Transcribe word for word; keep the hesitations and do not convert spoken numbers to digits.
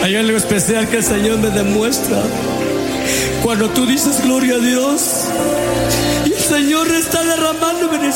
Hay algo especial que el Señor me demuestra cuando tú dices gloria a Dios, y el Señor está derramando bendición.